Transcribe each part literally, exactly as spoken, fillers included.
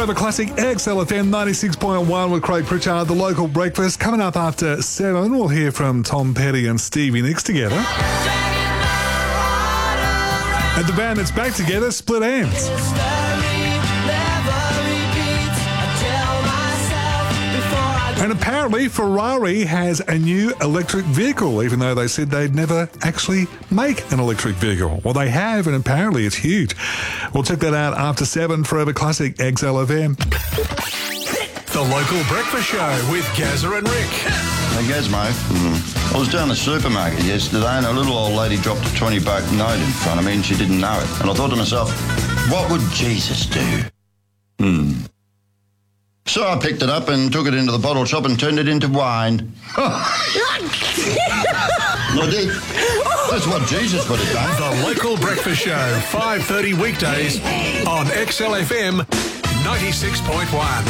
Forever Classic X L F M ninety-six point one with Craig Pritchard, the local breakfast. Coming up after seven, we'll hear from Tom Petty and Stevie Nicks together. And the band that's back together, Split Ends. And apparently Ferrari has a new electric vehicle, even though they said they'd never actually make an electric vehicle. Well, they have, and apparently it's huge. We'll check that out after seven. Forever Classic X L F M. The local breakfast show with Gazza and Rick. Hey, Gazmo. Mm. I was down the supermarket yesterday and a little old lady dropped a twenty buck note in front of me and she didn't know it. And I thought to myself, what would Jesus do? Hmm. So I picked it up and took it into the bottle shop and turned it into wine. I did. That's what Jesus would have done. The local breakfast show, five thirty weekdays on X L F M ninety-six point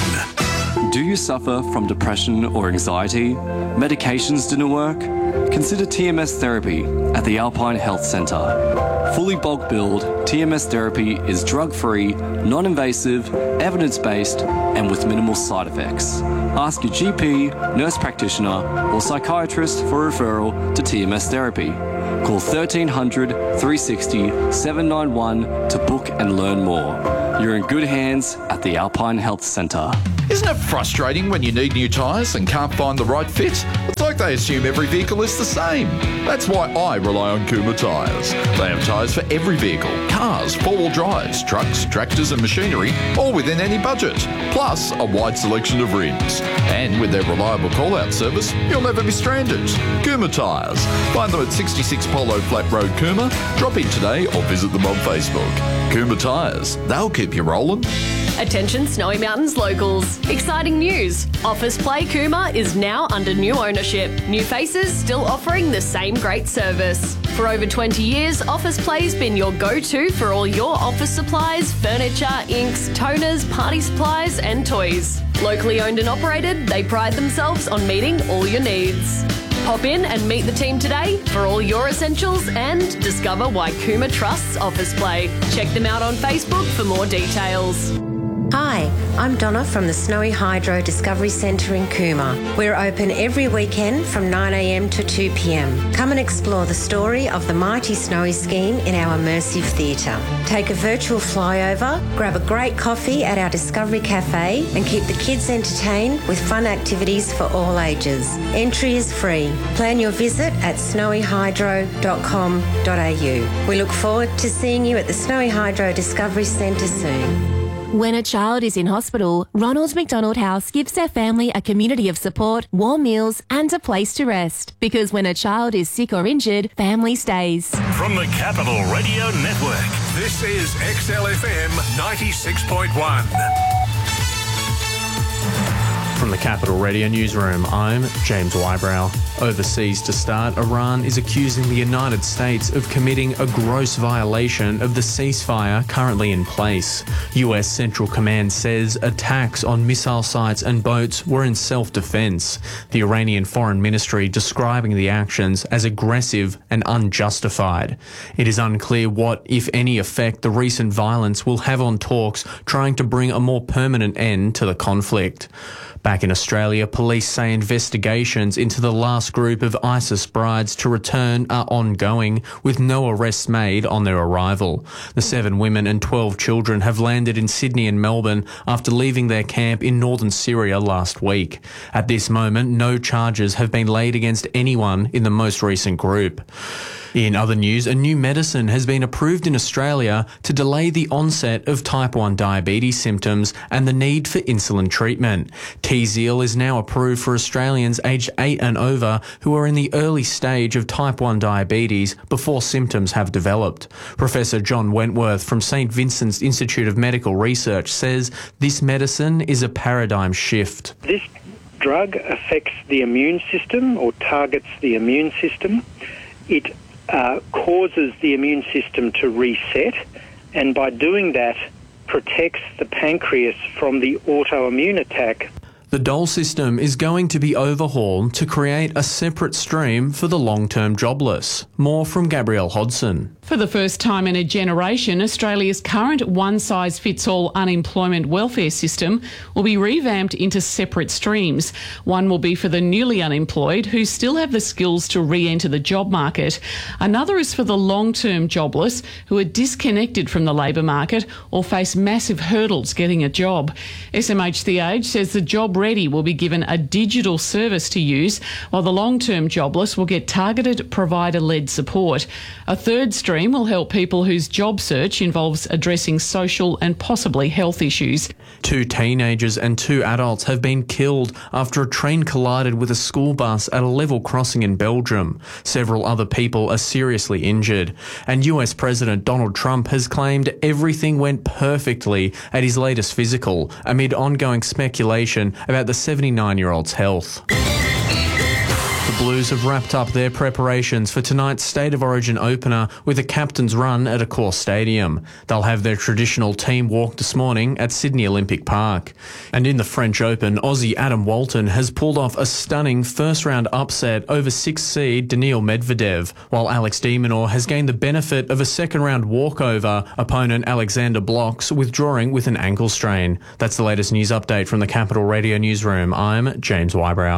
one. Do you suffer from depression or anxiety? Medications didn't work? Consider T M S therapy at the Alpine Health Centre. Fully bulk billed, T M S therapy is drug-free, non-invasive, evidence-based, and with minimal side effects. Ask your G P, nurse practitioner, or psychiatrist for referral to T M S therapy. Call thirteen hundred, three sixty, seven nine one to book and learn more. You're in good hands at the Alpine Health Centre. Isn't it frustrating when you need new tyres and can't find the right fit? It's like they assume every vehicle is the same. That's why I rely on Kuma Tyres. They have tyres for every vehicle, cars, four-wheel drives, trucks, tractors and machinery, all within any budget. Plus, a wide selection of rims. And with their reliable call-out service, you'll never be stranded. Kuma Tyres. Find them at sixty-six Polo Flat Road, Kuma. Drop in today or visit them on Facebook. Kuma Tyres. They'll keep you rolling. Attention Snowy Mountains locals. Exciting news. Office Play Cooma is now under new ownership. New faces still offering the same great service. For over twenty years, Office Play's been your go-to for all your office supplies, furniture, inks, toners, party supplies and toys. Locally owned and operated, they pride themselves on meeting all your needs. Pop in and meet the team today for all your essentials and discover why Cooma trusts Office Play. Check them out on Facebook for more details. Hi, I'm Donna from the Snowy Hydro Discovery Centre in Cooma. We're open every weekend from nine a m to two p m. Come and explore the story of the Mighty Snowy scheme in our immersive theatre. Take a virtual flyover, grab a great coffee at our Discovery Cafe and keep the kids entertained with fun activities for all ages. Entry is free. Plan your visit at snowy hydro dot com dot a u. We look forward to seeing you at the Snowy Hydro Discovery Centre soon. When a child is in hospital, Ronald McDonald House gives their family a community of support, warm meals and a place to rest. Because when a child is sick or injured, family stays. From the Capital Radio Network, this is X L F M ninety-six point one. From the Capital Radio Newsroom, I'm James Wybrow. Overseas to start, Iran is accusing the United States of committing a gross violation of the ceasefire currently in place. U S Central Command says attacks on missile sites and boats were in self-defense. The Iranian Foreign Ministry describing the actions as aggressive and unjustified. It is unclear what, if any, effect the recent violence will have on talks trying to bring a more permanent end to the conflict. Back in Australia, police say investigations into the last group of ISIS brides to return are ongoing, with no arrests made on their arrival. The seven women and twelve children have landed in Sydney and Melbourne after leaving their camp in northern Syria last week. At this moment, no charges have been laid against anyone in the most recent group. In other news, a new medicine has been approved in Australia to delay the onset of type one diabetes symptoms and the need for insulin treatment. Tzield is now approved for Australians aged eight and over who are in the early stage of type one diabetes before symptoms have developed. Professor John Wentworth from St Vincent's Institute of Medical Research says this medicine is a paradigm shift. This drug affects the immune system or targets the immune system. It Uh, causes the immune system to reset, and by doing that protects the pancreas from the autoimmune attack. The dole system is going to be overhauled to create a separate stream for the long-term jobless. More from Gabrielle Hodson. For the first time in a generation, Australia's current one-size-fits-all unemployment welfare system will be revamped into separate streams. One will be for the newly unemployed who still have the skills to re-enter the job market. Another is for the long-term jobless who are disconnected from the labour market or face massive hurdles getting a job. S M H The Age says the job ready will be given a digital service to use, while the long-term jobless will get targeted provider-led support. A third stream will help people whose job search involves addressing social and possibly health issues. Two teenagers and two adults have been killed after a train collided with a school bus at a level crossing in Belgium. Several other people are seriously injured. And U S President Donald Trump has claimed everything went perfectly at his latest physical, amid ongoing speculation about the seventy-nine-year-old's health. The Blues have wrapped up their preparations for tonight's State of Origin opener with a captain's run at Accor Stadium. They'll have their traditional team walk this morning at Sydney Olympic Park. And in the French Open, Aussie Adam Walton has pulled off a stunning first-round upset over sixth seed Daniil Medvedev, while Alex de Minaur has gained the benefit of a second-round walkover, opponent Alexander Blocks withdrawing with an ankle strain. That's the latest news update from the Capital Radio Newsroom. I'm James Wybrow.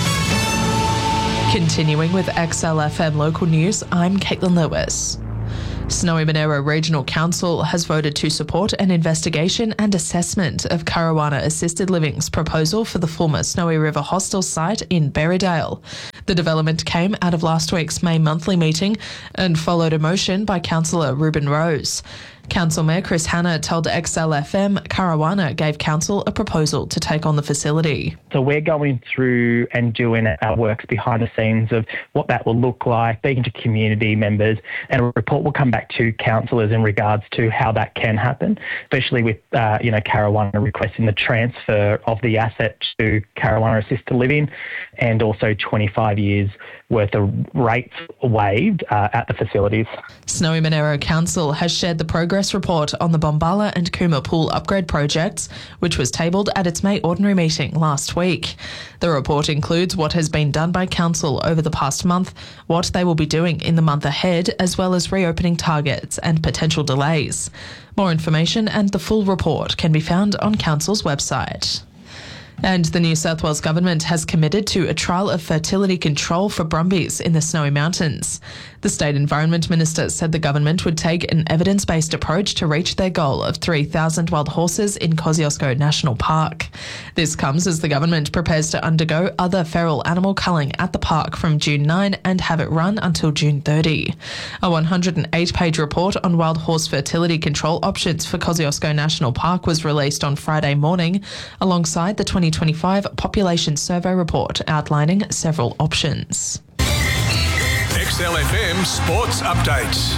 Continuing with X L F M local news, I'm Caitlin Lewis. Snowy Monaro Regional Council has voted to support an investigation and assessment of Caruana Assisted Living's proposal for the former Snowy River Hostel site in Berrydale. The development came out of last week's May monthly meeting and followed a motion by Councillor Ruben Rose. Council Mayor Chris Hanna told X L F M Caruana gave Council a proposal to take on the facility. So we're going through and doing our works behind the scenes of what that will look like, speaking to community members, and a report will come back to councillors in regards to how that can happen, especially with, uh, you know, Caruana requesting the transfer of the asset to Caruana Assisted Living and also twenty-five years worth of rates waived uh, at the facilities. Snowy Monaro Council has shared the progress report on the Bombala and Cooma pool upgrade projects, which was tabled at its May ordinary meeting last week. The report includes what has been done by Council over the past month, what they will be doing in the month ahead, as well as reopening targets and potential delays. More information and the full report can be found on Council's website. And the New South Wales Government has committed to a trial of fertility control for brumbies in the Snowy Mountains. The State Environment Minister said the government would take an evidence-based approach to reach their goal of three thousand wild horses in Kosciuszko National Park. This comes as the government prepares to undergo other feral animal culling at the park from June ninth and have it run until June thirtieth. A one hundred eight page report on wild horse fertility control options for Kosciuszko National Park was released on Friday morning, alongside the twenty twenty-five Population Survey report outlining several options. X L F M Sports Updates.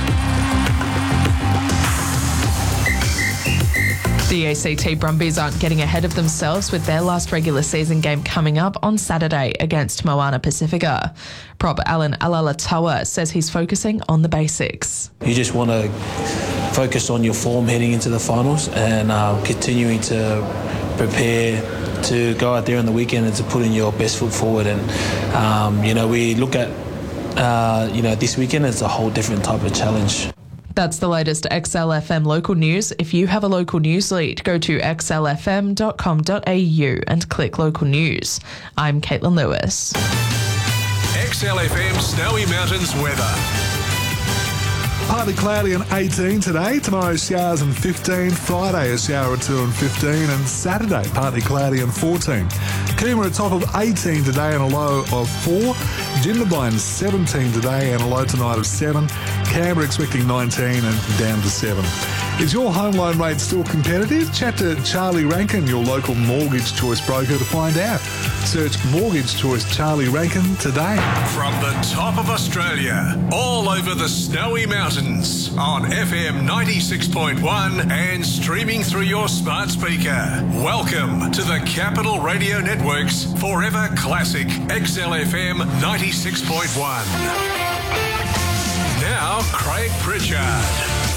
The A C T Brumbies aren't getting ahead of themselves with their last regular season game coming up on Saturday against Moana Pacifica. Prop Alan Alalatawa says he's focusing on the basics. You just want to focus on your form heading into the finals and uh, continuing to prepare to go out there on the weekend and to put in your best foot forward. And, um, you know, we look at, uh, you know, this weekend as a whole different type of challenge. That's the latest X L F M local news. If you have a local news lead, go to x l f m dot com dot a u and click local news. I'm Caitlin Lewis. X L F M Snowy Mountains weather. Partly cloudy and eighteen today. Tomorrow showers and fifteen. Friday a shower or two and fifteen. And Saturday partly cloudy and fourteen. Cooma a top of eighteen today and a low of four. Jindabyne seventeen today and a low tonight of seven. Canberra expecting nineteen and down to seven. Is your home loan rate still competitive? Chat to Charlie Rankin, your local mortgage choice broker, to find out. Search Mortgage Choice Charlie Rankin today. From the top of Australia, all over the Snowy Mountains, on F M ninety-six point one and streaming through your smart speaker. Welcome to the Capital Radio Network's Forever Classic X L F M ninety-six point one. Now, Craig Pritchard.